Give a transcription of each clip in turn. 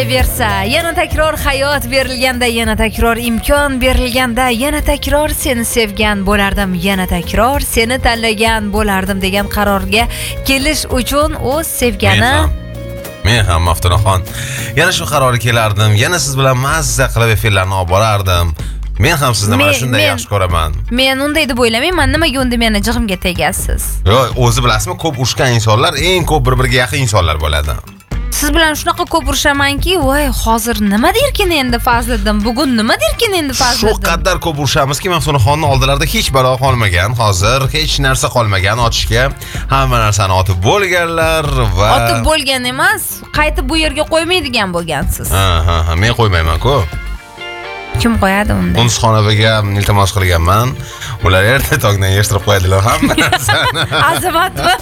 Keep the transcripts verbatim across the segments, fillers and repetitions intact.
bo'laversa, yana takror hayot berilganda, yana takror imkon berilganda, yana takror seni sevgan bo'lardim, yana takror seni tanlagan bo'lardim degan qarorga kelish uchun o'z sevgani men ham Maftunaxon yana shu qarorga kelardim, yana siz bilan mazza qilib efirlarni olib borardim. Men ham sizni mana shunday yaxshi ko'raman. Men unday deb o'ylamayman, nimaga unda meni jig'imga tegasiz? Yo'q, o'zi bilasizmi, ko'p urushgan insonlar eng ko'p bir-biriga yaqin insonlar bo'ladi. Siz bilan shunaqa ko'p urushamanki, voy, hozir nima derkin endi Fazliddin, bugun nima derkin endi Fazliddin. Shu qadar ko'p urushamizki, Maftunaxonning oldilarida hech balo qolmagan, hozir hech narsa qolmagan otishga. Hamma narsani otib bo'lganlar va otib bo'lgan emas, qaytib bu yerga qo'ymaydigan bo'lgansiz. Ha, ha, ha, men qo'ymayman-ku. Kim qo'yadi unda? Qonusxonaga iltimos qilganman. Ular erta tongdan yig'ishtirib qo'yadilar hamma narsani. Azamatmi?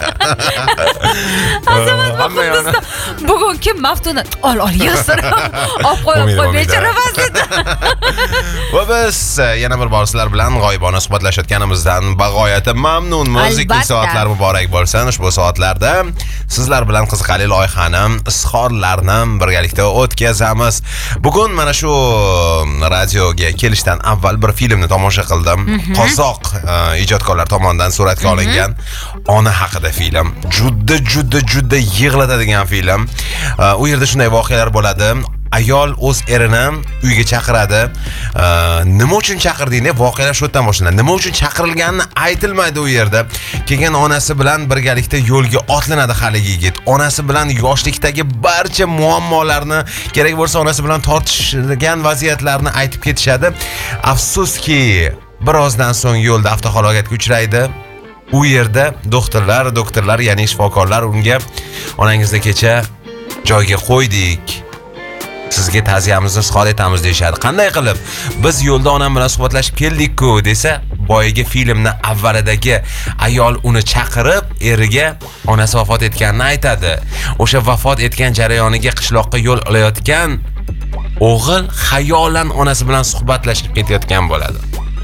Azamatmi? Bugun kim Maftuna? Ol, ol, yig'ishtir. Olib qo'yib qo'y, bechora Fazliddin. Va biz yana bir bor sizlar bilan g'oyibona suhbatlashayotganimizdan bag'oyatda mamnunmiz. Ikki soatlar muborak bo'lsin. Ushbu soatlarda sizlar bilan qiziqarli loyihani, izhorlarni birgalikda o'tkazamiz. Bugun mana shu radioga kelishdan avval bir filmni tomosha qildim. Qozoq ijodkorlar tomonidan suratga olingan ona haqida film. Juda juda juda yig'latadigan film. U yerda shunday voqealar bo'ladi. Ayol o'z erini uyga chaqiradi. Nima uchun chaqirding deb voqealar shu yerdan boshlanadi. Nima uchun chaqirilganini aytilmaydi u yerda. Keyin onasi bilan birgalikda yo'lga otlanadi hali yigit. Onasi bilan yoshlikdagi barcha muammolarni, kerak bo'lsa onasi bilan tortishgan vaziyatlarni aytib ketishadi. Afsuski, birozdan so'ng yo'lda avtohalokatga uchraydi. U yerda doktorlar, doktorlar, ya'ni shifokorlar unga onangizni kecha joyga qo'ydik. Sizga ta'ziyamizni izhor etamiz deyshadi. Qanday qilib? Biz yo'lda onam bilan suhbatlashib keldik-ku desa, boyiga filmning avvalidagi ayol uni chaqirib, eriga onasi vafot etganini aytadi. O'sha vafot etgan jarayoniga qishloqqa yo'l olayotgan o'g'il xayolan onasi bilan suhbatlashib ketayotgan bo'ladi.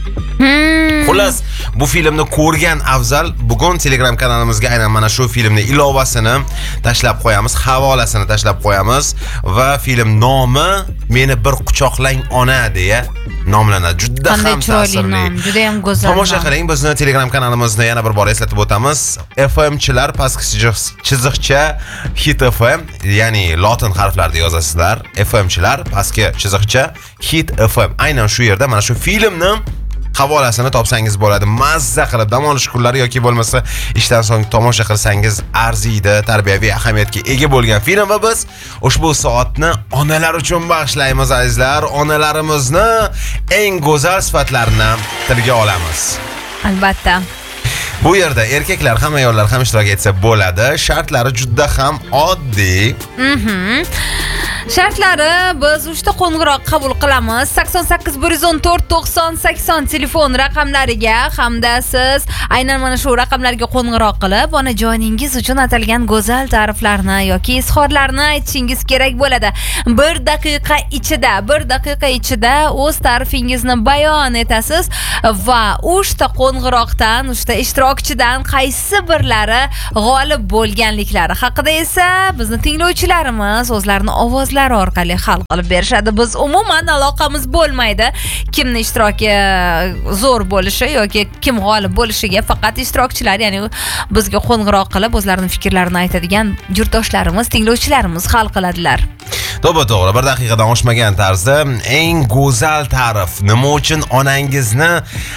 Xullas, bu filmni ko'rgan afzal. Bugun Telegram kanalimizga aynan mana shu filmning ilovasini tashlab qo'yamiz, havolasini tashlab qo'yamiz va film nomi Meni bir quchoqlang ona deya nomlanadi. Juda ham ta'sirli, juda ham go'zal. Tomosha qiling. Bizni Telegram kanalimizni yana bir bor eslatib o'tamiz. F M chilar pastki chiziqcha Hit F M, ya'ni lotin harflarida yozasizlar. F M chilar pastki chiziqcha Hit F M. Aynan shu yerda mana shu filmni havolasini topsangiz bo'ladi. Mazza qilib dam olish kunlari yoki bo'lmasa ishdan so'ng tomosha qilsangiz arziydi. Tarbiyaviy ahamiyatga ega bo'lgan film va biz ushbu soatni onalar uchun bag'ishlaymiz azizlar. Onalarimizni eng go'zal sifatlarini tilga olamiz. Albatta. Bu yerda erkaklar ham ayollar ham ishtirok etsa bo'ladi. Shartlari juda ham oddiy. Mhm. Shartlari biz uchta qo'ng'iroq qabul qilamiz. sakson sakkiz bir yuz o'n to'rt to'qson sakson telefon raqamlariga hamda siz aynan mana shu raqamlarga qo'ng'iroq qilib, onajoningiz uchun atalgan go'zal ta'riflarni yoki izhorlarni aytishingiz kerak bo'ladi. bir daqiqa ichida, bir daqiqa ichida o'z ta'rifingizni bayon etasiz va uchta qo'ng'iroqdan, uchta ishtirokchidan qaysi birlari g'olib bo'lganliklari haqida esa bizni tinglovchilarimiz o'zlarini ovoz orqali hal qilib berishadi. Biz umuman aloqamiz bo'lmaydi. Kimning ishtiroki zo'r bo'lishi yoki kim g'olib bo'lishiga faqat ishtirokchilar, ya'ni bizga qo'ng'iroq qilib o'zlarining fikrlarini aytadigan yurtdoshlarimiz, tinglovchilarimiz hal qiladilar. To'g'ri-to'g'ri, bir daqiqadan oshmagan tarzda eng go'zal ta'rif. Nima uchun onangizni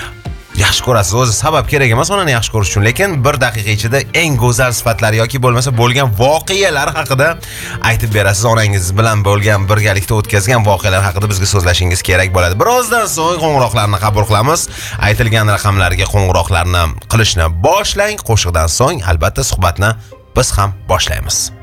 yaxshi ko'rasiz? O'zi sabab kerak emas onani yaxshi ko'rish uchun, lekin bir daqiqa ichida eng go'zal sifatlari yoki bo'lmasa bo'lgan voqealar haqida aytib berasiz. Onangiz bilan bo'lgan birgalikda o'tkazgan voqealar haqida bizga so'zlashingiz kerak bo'ladi. Birozdan so'ng qo'ng'iroqlarni qabul qilamiz. Aytilgan raqamlarga qo'ng'iroqlarni qilishni boshlang. Qo'shiqdan so'ng albatta suhbatni biz ham boshlaymiz.